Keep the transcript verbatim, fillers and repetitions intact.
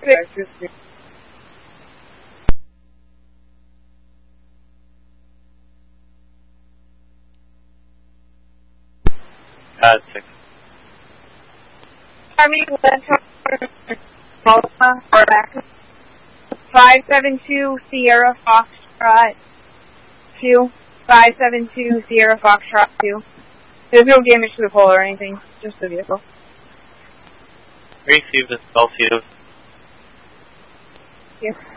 six. Uh, six. Army Alpha or back. Five seven two Sierra Foxtrot two. Five seven two Sierra Foxtrot two. There's no damage to the pole or anything, just the vehicle. Receive the Celsius. Yes.